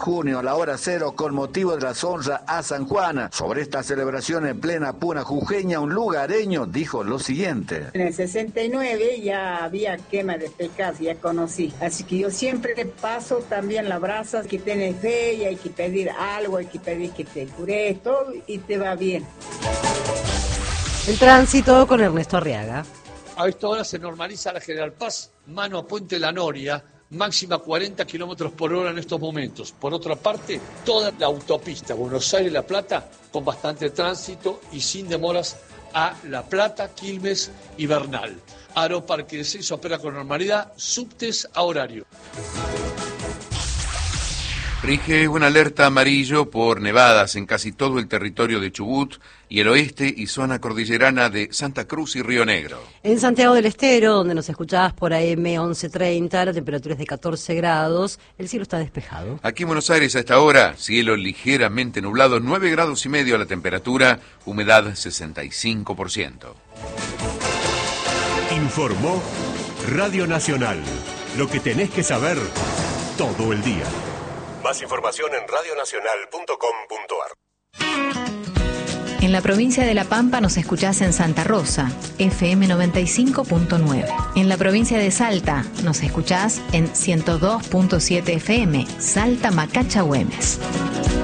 junio a la hora 0 con motivo de las honras a San Juana. Sobre esta celebración en plena puna jujeña, un lugareño dijo lo siguiente. En el 69 ya había quema de pecados, ya conocí. Así que yo siempre paso también la brasa, hay que tener fe y hay que pedir algo, hay que pedir que te cure todo y te va bien. El tránsito con Ernesto Arriaga. A esta hora se normaliza la General Paz, mano a Puente La Noria, máxima 40 kilómetros por hora en estos momentos. Por otra parte, toda la autopista Buenos Aires-La Plata con bastante tránsito y sin demoras a La Plata, Quilmes y Bernal. Aeroparque de Seiza opera con normalidad, subtes a horario. Rige una alerta amarillo por nevadas en casi todo el territorio de Chubut y el oeste y zona cordillerana de Santa Cruz y Río Negro. En Santiago del Estero, donde nos escuchabas por AM 1130, la temperatura es de 14 grados, el cielo está despejado. Aquí en Buenos Aires a esta hora, cielo ligeramente nublado, 9 grados y medio la temperatura, humedad 65%. Informó Radio Nacional, lo que tenés que saber todo el día. Más información en radionacional.com.ar. En la provincia de La Pampa nos escuchás en Santa Rosa, FM 95.9. En la provincia de Salta nos escuchás en 102.7 FM, Salta Macacha Güemes.